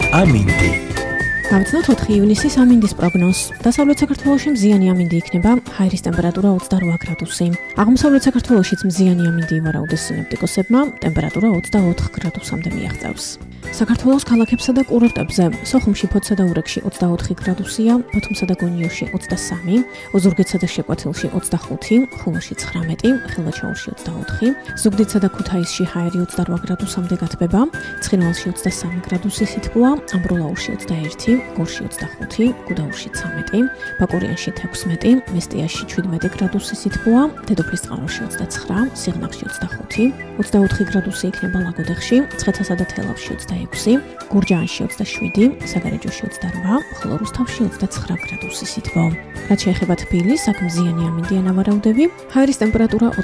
ამინდი. გავიცნოთ 4 ივნისის ამინდის პროგნოზს. დასავლეთ საქართველოში მზიანი ამინდი იქნება, ჰაერის ტემპერატურა 28 გრადუსი. აღმოსავლეთ საქართველოშიც მზიანი ამინდი ივარაუდეს სინოპტიკოსებმა, ტემპერატურა 24 გრადუსამდე მიაღწევს. საქართველოს ქალაქებსა და კურორტებზე სოხუმში, ფოთსა და ურეკში 24 გრადუსია, ბათუმსა და გონიოში 23, ოზურგეთსა და შეკვეთილში 25, ხულოში 19, ხილვაჩაურში 24, ზუგდიდსა და ქუთაისში ჰაერი 28 გრადუსამდე გათბება, ცხინვალში 23 გრადუსი სითბოა, ამბროლაურში 21, გორში 25, გუდაურში 13, ბაკურიანში 16, მესტიაში 17 გრადუსი სითბოა, დედოფლისწყაროში 29, სიღნაღში 25, 24 გრადუსი იქნება ლაგოდეხში, ცხეთასა და თელავში 26, გურჯაანში 27, საგარეჯოში 28, ხოლო რუსთავში 29 გრადუსი სითბო. რაც შეეხება თბილისს, აქ მზიანი ამინდია ნავარაუდები, ჰაერის ტემპერატურა